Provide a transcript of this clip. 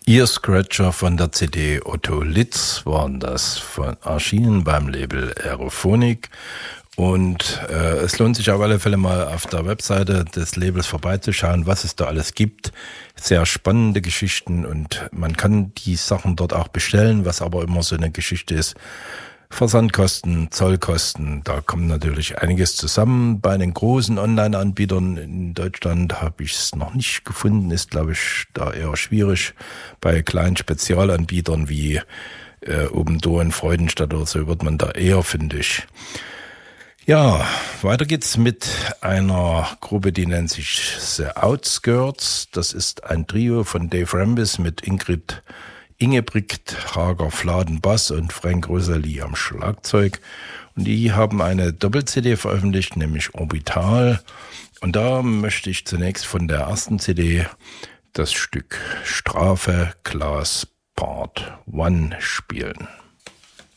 Ear Scratcher von der CD Otto Litz waren das, erschienen beim Label Aerophonic. Und es lohnt sich auf alle Fälle mal auf der Webseite des Labels vorbeizuschauen, was es da alles gibt. Sehr spannende Geschichten und man kann die Sachen dort auch bestellen, was aber immer so eine Geschichte ist. Versandkosten, Zollkosten, da kommt natürlich einiges zusammen. Bei den großen Online-Anbietern in Deutschland habe ich es noch nicht gefunden, ist glaube ich da eher schwierig. Bei kleinen Spezialanbietern wie Obendoor in Freudenstadt oder so wird man da eher fündig. Ja, weiter geht's mit einer Gruppe, die nennt sich The Outskirts. Das ist ein Trio von Dave Rambis mit Ingebrigt Hager-Fladen Bass und Frank Rosalie am Schlagzeug. Und die haben eine Doppel-CD veröffentlicht, nämlich Orbital. Und da möchte ich zunächst von der ersten CD das Stück Strafe Class Part 1 spielen.